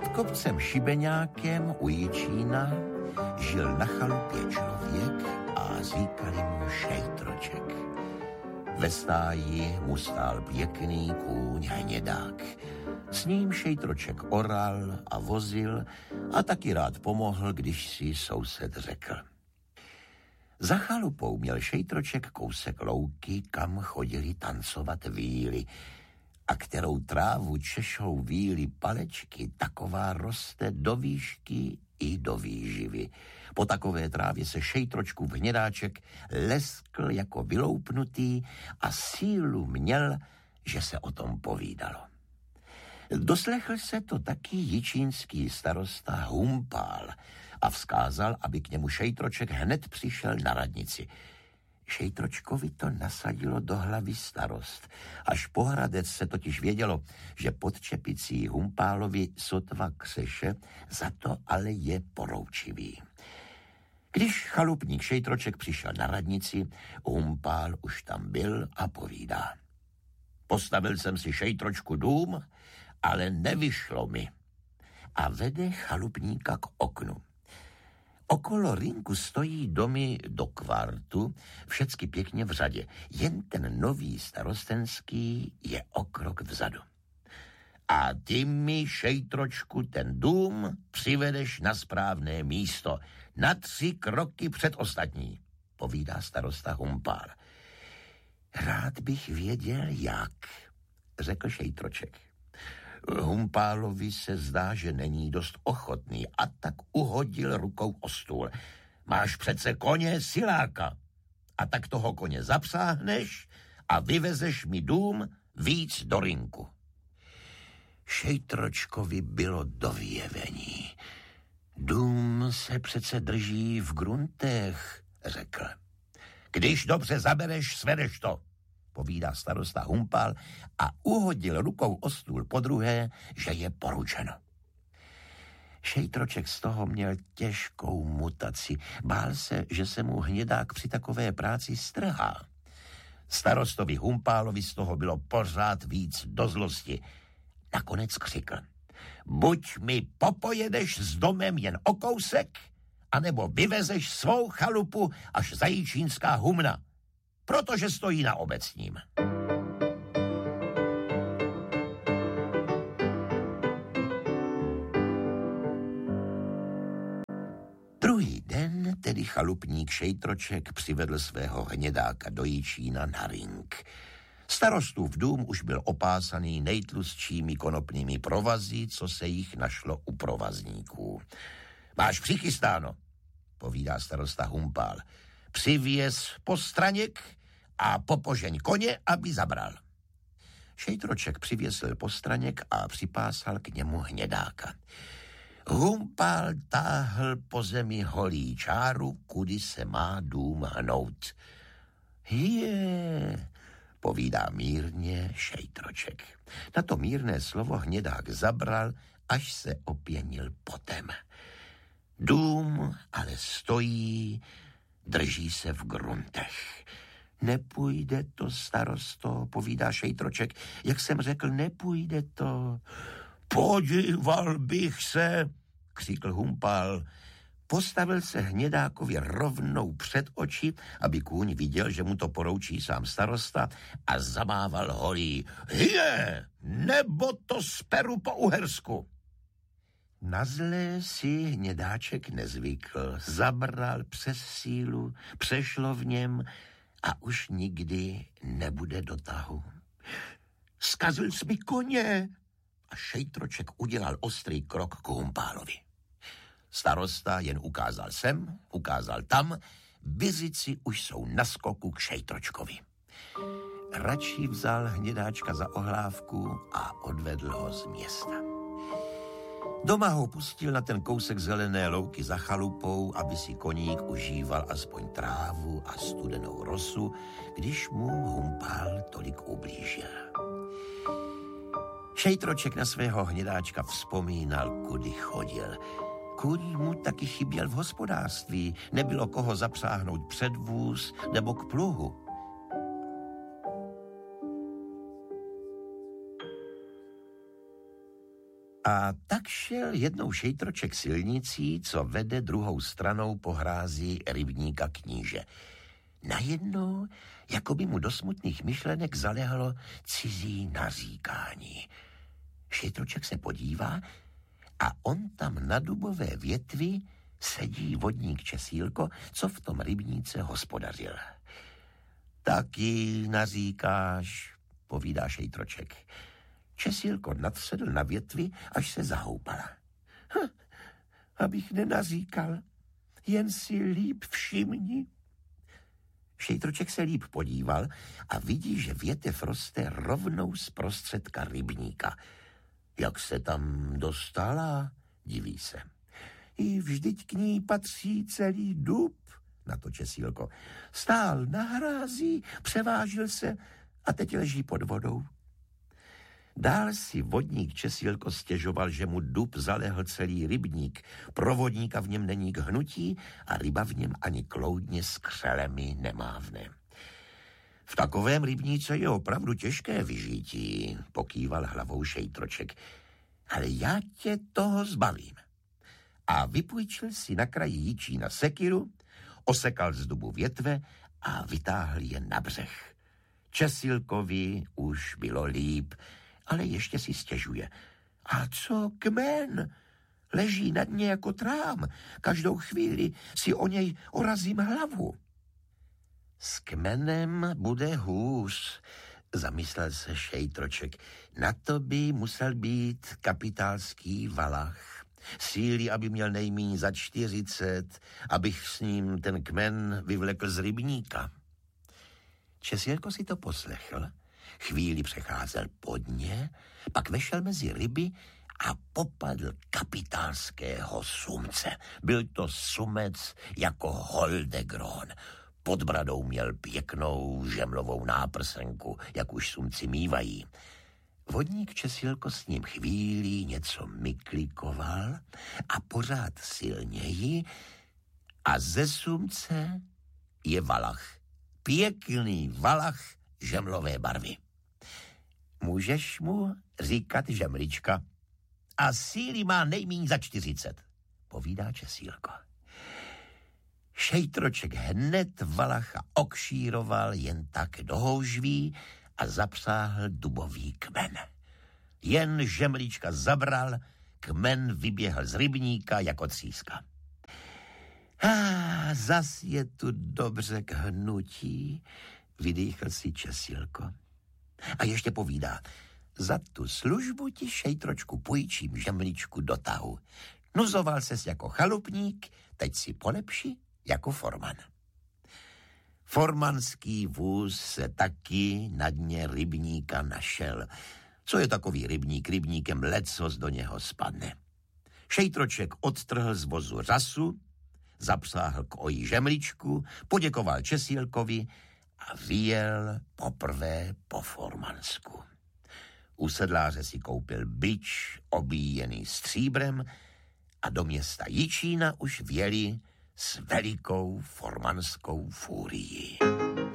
Pod kopcem Šibeňákem u Jičína žil na chalupě člověk a říkali mu Šejtroček. Ve stáji mu stál pěkný kůň Hnědák. S ním Šejtroček oral a vozil a taky rád pomohl, když si soused řekl. Za chalupou měl Šejtroček kousek louky, kam chodili tancovat víly, a kterou trávu češou víly palečky, taková roste do výšky i do výživy. Po takové trávě se Šejtročkův Hnědáček leskl jako vyloupnutý a sílu měl, že se o tom povídalo. Doslechl se to taky jičínský starosta Humpál a vzkázal, aby k němu Šejtroček hned přišel na radnici. Šejtročkovi to nasadilo do hlavy starost. Až po Hradec se totiž vědělo, že pod čepicí Humpálovi sotva křeše, za to ale je poroučivý. Když chalupník Šejtroček přišel na radnici, Humpál už tam byl a povídá. Postavil jsem si, Šejtročku, dům, ale nevyšlo mi. A vede chalupníka k oknu. Okolo rynku stojí domy do kvartu, všecky pěkně v řadě. Jen ten nový starostenský je o krok vzadu. A ty mi, Šejtročku, ten dům přivedeš na správné místo, na 3 kroky před ostatní, povídá starosta Humpál. Rád bych věděl, jak, řekl Šejtroček. Humpálovi se zdá, že není dost ochotný a tak uhodil rukou o stůl. Máš přece koně siláka a tak toho koně zapsáhneš a vyvezeš mi dům víc do rynku. Šejtročkovi bylo do vyjevení. Dům se přece drží v gruntech, řekl. Když dobře zabereš, svedeš to, povídá starosta Humpál a uhodil rukou o stůl podruhé, že je poručeno. Šejtroček z toho měl těžkou mutaci. Bál se, že se mu Hnědák při takové práci strhá. Starostovi Humpálovi z toho bylo pořád víc do zlosti. Nakonec křikl. Buď mi popojedeš s domem jen o kousek, anebo vyvezeš svou chalupu až za Jičínská humna, protože stojí na obecním. Druhý den tedy chalupník Šejtroček přivedl svého Hnědáka do Jičína na rynk. Starostův dům už byl opásaný nejtlustšími konopnými provazy, co se jich našlo u provazníků. Máš přichystáno, povídá starosta Humpál. Přivěz postraněk a popožeň koně, aby zabral. Šejtroček přivěsil postraněk a připásal k němu Hnědáka. Humpál táhl po zemi holý čáru, kudy se má dům hnout. Povídá mírně Šejtroček. Na to mírné slovo Hnědák zabral, až se opěnil potem. Dům ale stojí, drží se v gruntech. Nepůjde to, starosto, povídá Šejtroček. Jak jsem řekl, nepůjde to. Podíval bych se, křikl Humpál. Postavil se Hnědákovi rovnou před oči, aby kůň viděl, že mu to poroučí sám starosta, a zamával holí. Nebo to speru po Uhersku. Na zlé si Hnědáček nezvykl, zabral přes sílu, přešlo v něm a už nikdy nebude do tahu. Zkazil jsi mi koně! A Šejtroček udělal ostrý krok k Humpálovi. Starosta jen ukázal sem, ukázal tam, bizici už jsou na skoku k Šejtročkovi. Radši vzal Hnědáčka za ohlávku a odvedl ho z města. Doma ho pustil na ten kousek zelené louky za chalupou, aby si koník užíval aspoň trávu a studenou rosu, když mu Humpál tolik ublížil. Šejtroček na svého Hnědáčka vzpomínal, kudy chodil. Kůň mu taky chyběl v hospodářství, nebylo koho zapřáhnout před vůz nebo k pluhu. A tak šel jednou Šejtroček silnicí, co vede druhou stranou po hrází rybníka Kníže. Najednou, jako by mu do smutných myšlenek zalehlo cizí naříkání. Šejtroček se podívá a on tam na dubové větvi sedí vodník Česílko, co v tom rybníce hospodařil. Taky naříkáš, povídá Šejtroček. Česílko nadsedl na větvi, až se zahoupala. Abych nenaříkal, jen si líp všimni. Šejtroček se líp podíval a vidí, že větev roste rovnou z prostředka rybníka. Jak se tam dostala, diví se. I vždyť k ní patří celý dub, na to Česílko. Stál na hrází, převážil se a teď leží pod vodou. Dál si vodník Česílko stěžoval, že mu dub zalehl celý rybník. Pro vodníka v něm není k hnutí a ryba v něm ani kloudně s křelemi nemávne. V takovém rybníce je opravdu těžké vyžití, pokýval hlavou Šejtroček. Ale já tě toho zbavím. A vypůjčil si na kraji Jičína sekiru, osekal z dubu větve a vytáhl je na břeh. Česílkovi už bylo líp, ale ještě si stěžuje. A co kmen? Leží na dně jako trám. Každou chvíli si o něj orazím hlavu. S kmenem bude hůř, zamyslel se Šejtroček. Na to by musel být kapitálský valach. Síly, aby měl nejmíň za 40, abych s ním ten kmen vyvlekl z rybníka. Česílko si to poslechl, chvíli přecházel pod ně, pak vešel mezi ryby a popadl kapitálského sumce. Byl to sumec jako Holdegron. Pod bradou měl pěknou žemlovou náprsenku, jak už sumci mívají. Vodník Česílko s ním chvíli něco myklikoval a pořád silněji a ze sumce je valach. Pěkný valach žemlové barvy. Můžeš mu říkat žemlička a síly má nejmíň za 40, povídá Česílko. Šejtroček hned valacha okšíroval jen tak do houžví a zapsáhl dubový kmen. Jen žemlička zabral, kmen vyběhl z rybníka jako tříska. Zas je tu dobře k hnutí, vydýchl si Česílko. A ještě povídá, za tu službu ti, Šejtročku, půjčím žemličku do tahu. Nuzoval ses jako chalupník, teď si polepši jako forman. Formanský vůz se taky na dně rybníka našel. Co je takový rybník? Rybníkem lecos do něho spadne. Šejtroček odtrhl z vozu řasu, zapsáhl k ojí žemličku, poděkoval Česílkovi a vyjel poprvé po Formansku. U sedláře si koupil bič obíjený stříbrem a do města Jičína už vjeli s velikou formanskou fúrií.